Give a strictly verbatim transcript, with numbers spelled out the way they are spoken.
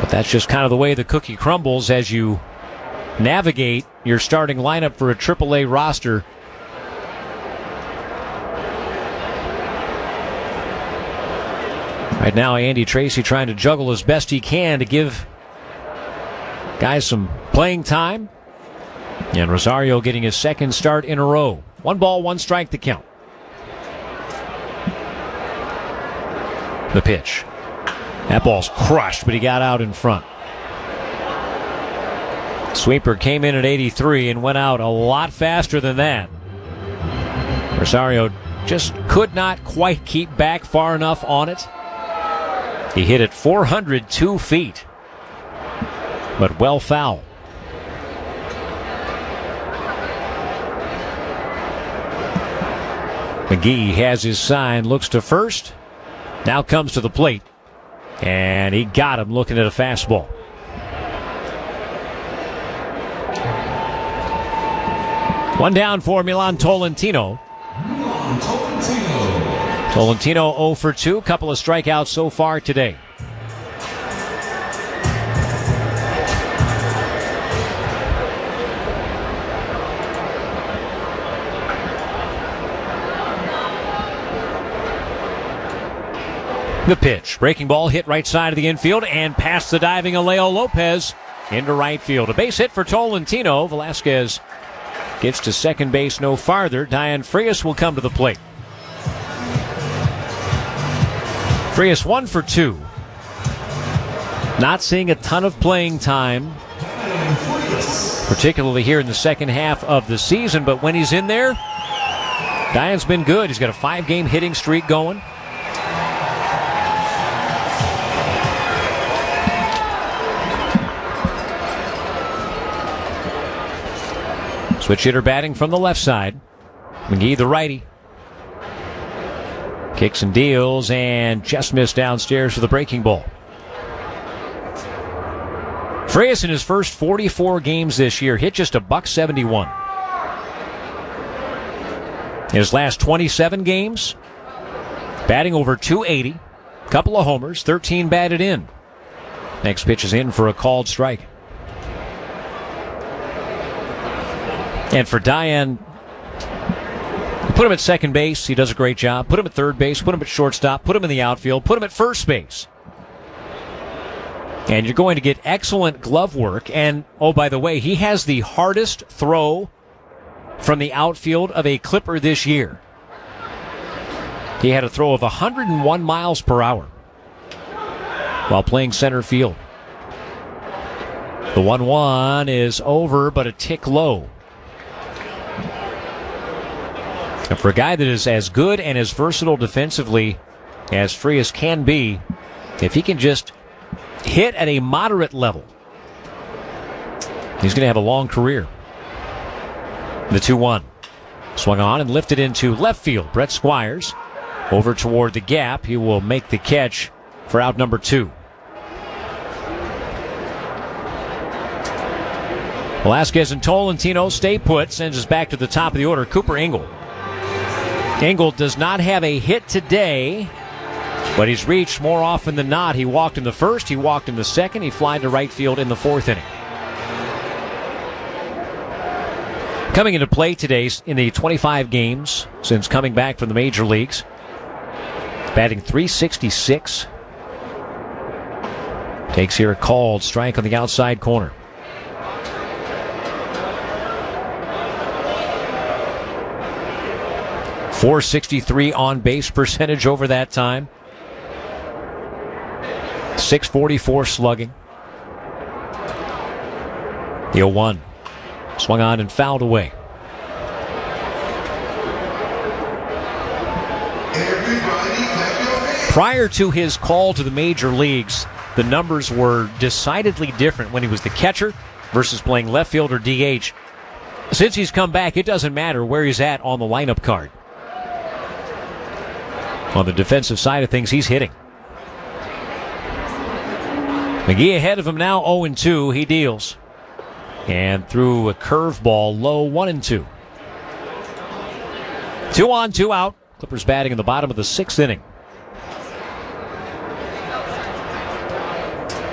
But that's just kind of the way the cookie crumbles as you navigate your starting lineup for a triple A roster. Right now, Andy Tracy trying to juggle as best he can to give guys some playing time. And Rosario getting his second start in a row. One ball, one strike to count. The pitch. That ball's crushed, but he got out in front. Sweeper came in at eighty-three and went out a lot faster than that. Rosario just could not quite keep back far enough on it. He hit it four hundred two feet, but well foul. McGee has his sign, looks to first, now comes to the plate, and he got him looking at a fastball. One down for Milan Tolentino. Milan Tolentino. Tolentino oh for two, couple of strikeouts so far today. The pitch. Breaking ball hit right side of the infield and past the diving Alejo Lopez into right field. A base hit for Tolentino. Velasquez gets to second base no farther. Diane Frias will come to the plate. Frias one for two. Not seeing a ton of playing time, particularly here in the second half of the season, but when he's in there, Diane's been good. He's got a five-game hitting streak going. Switch hitter batting from the left side. McGee, the righty. Kicks and deals and just missed downstairs for the breaking ball. Frias in his first forty-four games this year hit just a buck seventy-one. In his last twenty-seven games, batting over two eighty, couple of homers, thirteen batted in. Next pitch is in for a called strike. And for Diane, put him at second base, he does a great job. Put him at third base, put him at shortstop, put him in the outfield, put him at first base. And you're going to get excellent glove work. And, oh, by the way, he has the hardest throw from the outfield of a Clipper this year. He had a throw of one hundred one miles per hour while playing center field. The one one is over, but a tick low. And for a guy that is as good and as versatile defensively as Frias can be, if he can just hit at a moderate level, he's going to have a long career. The two one. Swung on and lifted into left field. Brett Squires over toward the gap. He will make the catch for out number two. Velasquez and Tolentino stay put. Sends us back to the top of the order. Cooper Engel. Engel does not have a hit today, but he's reached more often than not. He walked in the first, he walked in the second, he flied to right field in the fourth inning. Coming into play today in the twenty-five games since coming back from the major leagues, batting three sixty-six. Takes here a called strike on the outside corner. four sixty-three on base percentage over that time. six forty-four slugging. The oh one. Swung on and fouled away. Prior to his call to the major leagues, the numbers were decidedly different when he was the catcher versus playing left field or D H. Since he's come back, it doesn't matter where he's at on the lineup card. On the defensive side of things, he's hitting. McGee ahead of him now, oh and two. He deals. And threw a curveball low, one and two. Two on, two out. Clippers batting in the bottom of the sixth inning.